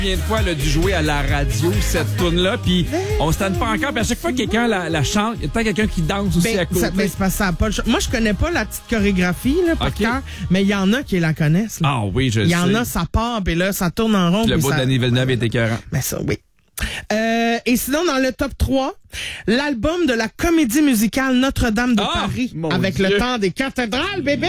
Combien de fois elle a dû jouer à la radio cette tune-là, puis on se tente pas encore, puis à chaque fois que quelqu'un la chante, il y a peut-être quelqu'un qui danse aussi à côté. C'est parce que ça a pas le choix. Moi, je connais pas la petite chorégraphie là, par cœur, mais il y en a qui la connaissent. Là. Ah oui, je sais. Il y en a, ça part, puis là, ça tourne en rond. Le bout d'Annie Villeneuve est écœurant. Mais ça, oui. Et sinon, dans le top 3, l'album de la comédie musicale Notre-Dame de Paris, avec Dieu. le temps des cathédrales, bébé!